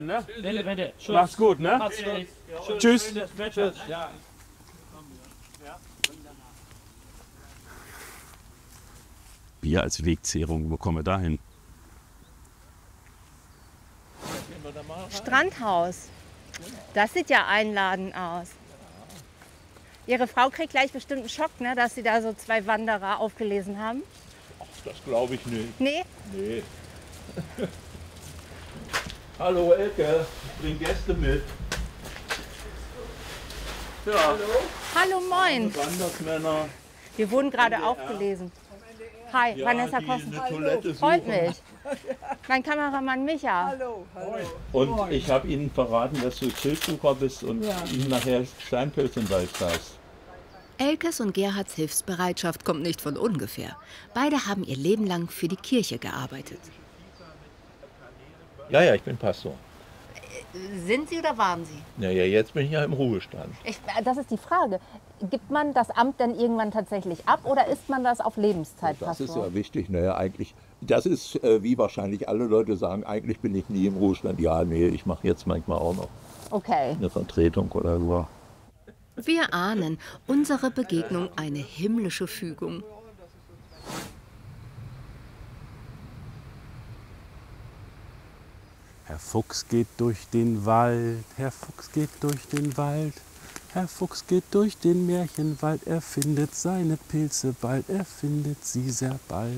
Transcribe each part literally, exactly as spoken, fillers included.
Ne? Bitte, bitte. Mach's gut, ne? Tschüss. Tschüss. Ja. Bier als Wegzehrung, wo kommen wir da hin? Strandhaus. Das sieht ja einladend aus. Ihre Frau kriegt gleich bestimmt einen Schock, ne, dass Sie da so zwei Wanderer aufgelesen haben. Ach, das glaube ich nicht. Nee? Nee. Hallo Elke, ich bring Gäste mit. Ja. Hallo. Hallo, moin. Wandersmänner. Wir wurden gerade N D R. aufgelesen. Hi, Ja, Vanessa die Kosten. eine Toilette Freut suchen. mich. Mein Kameramann Micha. Hallo, hallo. Und ich habe Ihnen verraten, dass du Pilzsucher bist und Ihnen nachher Steinpilz im Wald zeigst. Elkes und Gerhards Hilfsbereitschaft kommt nicht von ungefähr. Beide haben ihr Leben lang für die Kirche gearbeitet. Ja, ja, ich bin Pastor. Sind Sie oder waren Sie? Naja, jetzt bin ich ja im Ruhestand. Ich, das ist die Frage. Gibt man das Amt denn irgendwann tatsächlich ab oder ist man das auf Lebenszeit, Das ist Pastor? ja wichtig. Naja, eigentlich, das ist, äh, wie wahrscheinlich alle Leute sagen, eigentlich bin ich nie im Ruhestand. Ja, nee, ich mache jetzt manchmal auch noch Okay. eine Vertretung oder so. Wir ahnen, unsere Begegnung eine himmlische Fügung. Herr Fuchs geht durch den Wald, Herr Fuchs geht durch den Wald. Herr Fuchs geht durch den Märchenwald, er findet seine Pilze bald, er findet sie sehr bald.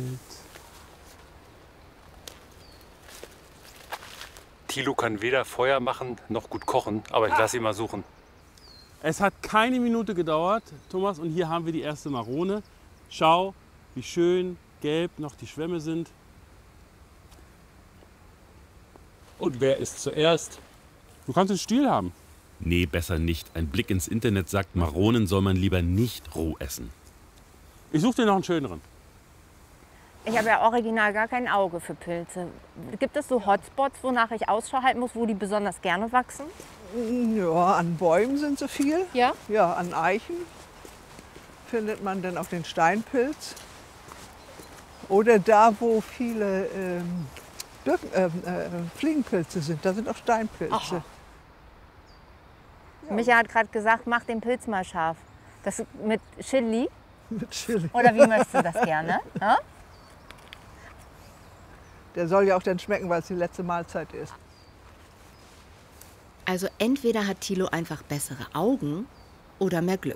Thilo kann weder Feuer machen noch gut kochen, aber ich lasse ihn mal suchen. Es hat keine Minute gedauert, Thomas, und hier haben wir die erste Marone. Schau, wie schön gelb noch die Schwämme sind. Und wer ist zuerst? Du kannst den Stiel haben. Nee, besser nicht. Ein Blick ins Internet sagt, Maronen soll man lieber nicht roh essen. Ich suche dir noch einen schöneren. Ich habe ja original gar kein Auge für Pilze. Gibt es so Hotspots, wonach ich Ausschau halten muss, wo die besonders gerne wachsen? Ja, an Bäumen sind sie viel. Ja? Ja, an Eichen findet man dann auch den Steinpilz. Oder da, wo viele ähm, Birken, ähm, äh, Fliegenpilze sind, da sind auch Steinpilze. Aha. Micha hat gerade gesagt, mach den Pilz mal scharf. Das mit Chili? Mit Chili. Oder wie möchtest du das gerne? Ja? Der soll ja auch dann schmecken, weil es die letzte Mahlzeit ist. Also entweder hat Thilo einfach bessere Augen oder mehr Glück.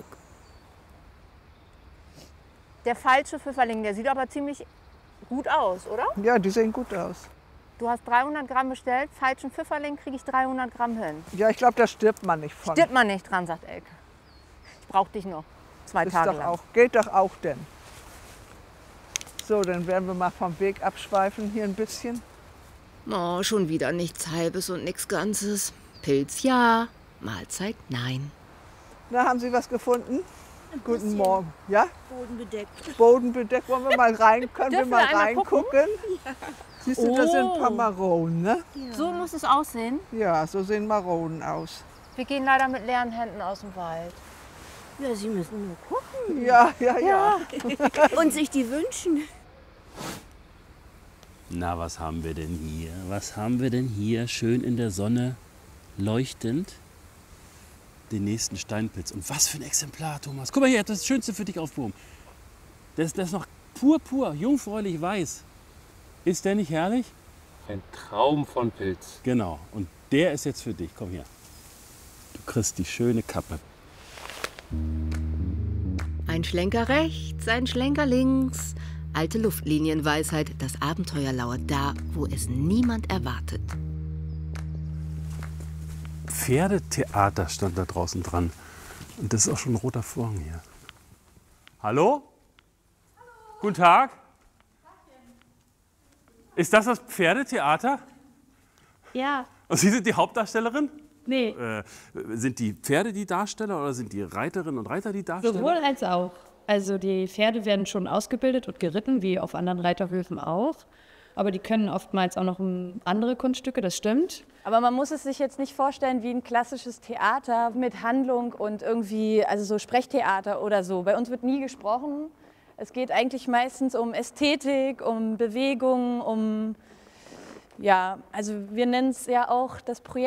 Der falsche Pfifferling, der sieht aber ziemlich gut aus, oder? Ja, die sehen gut aus. Du hast dreihundert Gramm bestellt, falschen Pfifferling kriege ich dreihundert Gramm hin. Ja, ich glaube, da stirbt man nicht von. Stirbt man nicht dran, sagt Elke. Ich brauche dich noch zwei Ist Tage doch lang. auch, geht doch auch denn. So, dann werden wir mal vom Weg abschweifen hier ein bisschen. Oh, schon wieder nichts Halbes und nichts Ganzes. Pilz ja, Mahlzeit nein. Da haben Sie was gefunden? Guten Morgen. Ja? Bodenbedeckt. Bodenbedeckt. Wollen wir mal rein? Können Dürfen wir mal wir einmal reingucken? Siehst du, das sind Oh. ein paar Maronen, ne? So muss es aussehen. Ja, so sehen Maronen aus. Wir gehen leider mit leeren Händen aus dem Wald. Ja, Sie müssen nur gucken Ja, ja, ja. und sich die wünschen. Na, was haben wir denn hier? Was haben wir denn hier? Schön in der Sonne, leuchtend. Den nächsten Steinpilz. Und was für ein Exemplar, Thomas. Guck mal hier, das Schönste für dich aufgehoben. Der ist, der ist noch pur, pur, jungfräulich weiß. Ist der nicht herrlich? Ein Traum von Pilz. Genau. Und der ist jetzt für dich. Komm her. Du kriegst die schöne Kappe. Ein Schlenker rechts, ein Schlenker links. Alte Luftlinienweisheit, das Abenteuer lauert da, wo es niemand erwartet. Pferdetheater stand da draußen dran. Und das ist auch schon ein roter Vorhang hier. Hallo? Hallo. Guten Tag. Ist das das Pferdetheater? Ja, Und Sie sind die Hauptdarstellerin? nee, Äh, sind die Pferde die Darsteller oder sind die Reiterinnen und Reiter die Darsteller? Sowohl als auch. Also die Pferde werden schon ausgebildet und geritten, wie auf anderen Reiterhöfen auch. Aber die können oftmals auch noch andere Kunststücke, das stimmt. Aber man muss es sich jetzt nicht vorstellen wie ein klassisches Theater mit Handlung und irgendwie, also so Sprechtheater oder so. Bei uns wird nie gesprochen. Es geht eigentlich meistens um Ästhetik, um Bewegung, um ja, also wir nennen es ja auch das Projekt